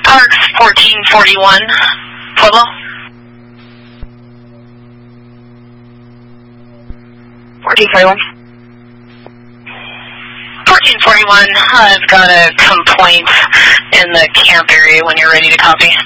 Parks 1441, Pueblo. 1441. 1441, I've got a complaint in the camp area when you're ready to copy.